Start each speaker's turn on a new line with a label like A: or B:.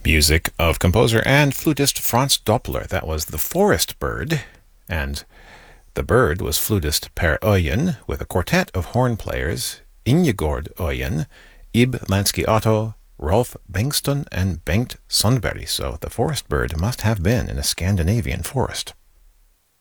A: Music of composer and flutist Franz Doppler. That was The Forest Bird, and the bird was flutist Per Oyen with a quartet of horn players, Ingegord Oyen, Ib Lansky-Otto, Rolf Bengston, and Bengt Sundberg. So the forest bird must have been in a Scandinavian forest.